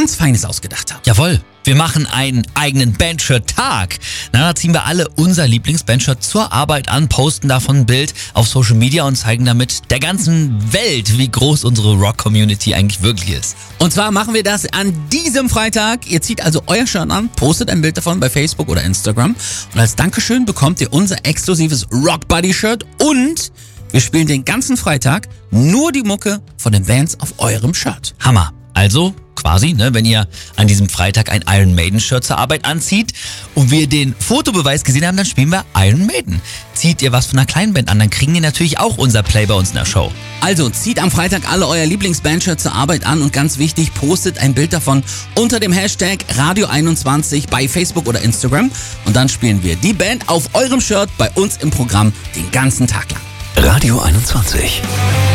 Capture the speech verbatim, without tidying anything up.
ganz Feines ausgedacht haben. Jawohl, wir machen einen eigenen Bandshirt-Tag. Na, da ziehen wir alle unser Lieblings-Bandshirt zur Arbeit an, posten davon ein Bild auf Social Media und zeigen damit der ganzen Welt, wie groß unsere Rock-Community eigentlich wirklich ist. Und zwar machen wir das an diesem Freitag. Ihr zieht also euer Shirt an, postet ein Bild davon bei Facebook oder Instagram und als Dankeschön bekommt ihr unser exklusives Rock Buddy Shirt und wir spielen den ganzen Freitag nur die Mucke von den Bands auf eurem Shirt. Hammer. Also quasi, ne, wenn ihr an diesem Freitag ein Iron Maiden Shirt zur Arbeit anzieht und wir den Fotobeweis gesehen haben, dann spielen wir Iron Maiden. Zieht ihr was von einer kleinen Band an, dann kriegen die natürlich auch unser Play bei uns in der Show. Also zieht am Freitag alle euer Lieblingsbandshirt zur Arbeit an und ganz wichtig, postet ein Bild davon unter dem Hashtag Radio einundzwanzig bei Facebook oder Instagram und dann spielen wir die Band auf eurem Shirt bei uns im Programm den ganzen Tag lang. Radio einundzwanzig.